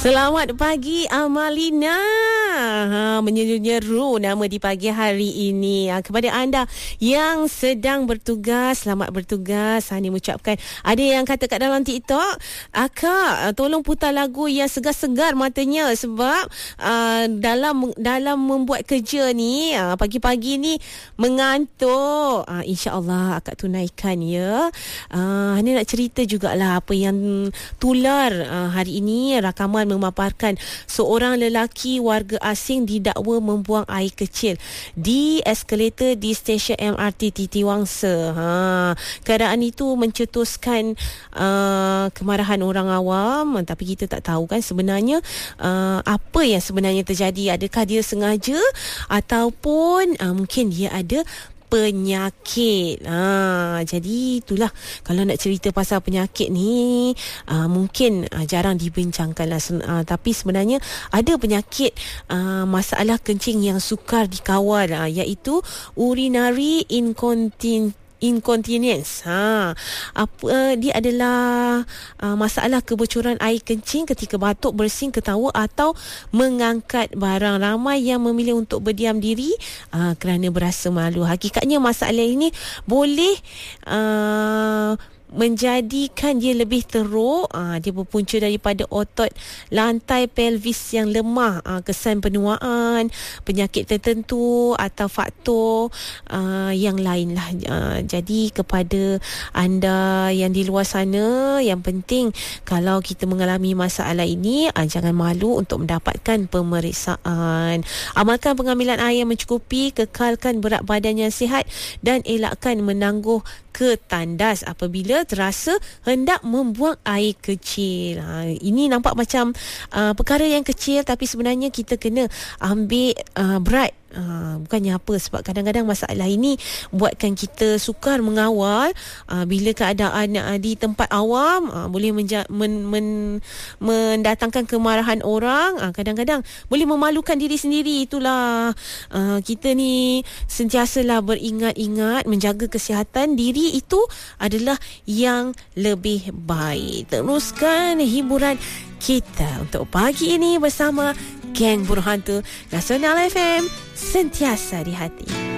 Selamat pagi Amalina. Menyeru-nyeru nama di pagi hari ini. Kepada anda yang sedang bertugas, selamat bertugas. Hani mengucapkan, ada yang kata kat dalam TikTok, Akak tolong putar lagu yang segar-segar matanya sebab dalam membuat kerja ni pagi-pagi ni mengantuk. InsyaAllah akak tunaikan ya. Hani nak cerita jugalah apa yang tular hari ini. Rakaman memaparkan seorang lelaki warga asing didakwa membuang air kecil di eskalator di stesen MRT Titi Wangsa. Keadaan itu mencetuskan kemarahan orang awam, tapi kita tak tahu kan sebenarnya apa yang sebenarnya terjadi. Adakah dia sengaja ataupun mungkin dia ada penyakit. Jadi itulah, kalau nak cerita pasal penyakit ni mungkin jarang dibincangkan lah. Tapi sebenarnya ada penyakit masalah kencing yang sukar dikawal, iaitu urinary incontinence. Dia adalah masalah kebocoran air kencing ketika batuk, bersin, ketawa atau mengangkat barang. Ramai yang memilih untuk berdiam diri kerana berasa malu. Hakikatnya masalah ini boleh menjadikan dia lebih teruk. Dia berpunca daripada otot lantai pelvis yang lemah, kesan penuaan, penyakit tertentu atau faktor yang lain lah. Jadi kepada anda yang di luar sana, yang penting kalau kita mengalami masalah ini, jangan malu untuk mendapatkan pemeriksaan. Amalkan pengambilan air yang mencukupi, kekalkan berat badan yang sihat dan elakkan menangguh ke tandas apabila terasa hendak membuang air kecil. Ini nampak macam perkara yang kecil, tapi sebenarnya kita kena ambil berat. Bukannya apa, sebab kadang-kadang masalah ini buatkan kita sukar mengawal. Bila keadaan di tempat awam boleh mendatangkan kemarahan orang, kadang-kadang boleh memalukan diri sendiri. Itulah kita ni sentiasalah beringat-ingat menjaga kesihatan diri, itu adalah yang lebih baik. Teruskan hiburan kita untuk pagi ini bersama Geng Burhantu Nasional FM, sentiasa di hati.